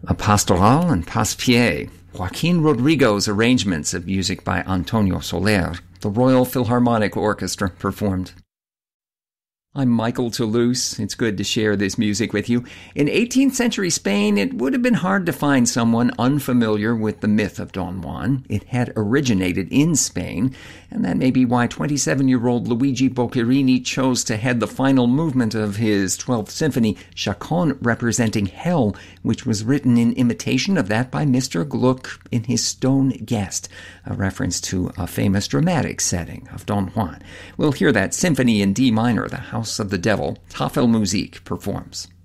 La Pastorale and Passepied, Joaquin Rodrigo's arrangements of music by Antonio Soler. The Royal Philharmonic Orchestra performed. I'm Michael Toulouse. It's good to share this music with you. In 18th century Spain, it would have been hard to find someone unfamiliar with the myth of Don Juan. It had originated in Spain, and that may be why 27-year-old Luigi Boccherini chose to head the final movement of his 12th Symphony, Chaconne representing Hell, which was written in imitation of that by Mr. Gluck in his Stone Guest, a reference to a famous dramatic setting of Don Juan. We'll hear that symphony in D minor, the House of the Devil. Tafelmusik performs.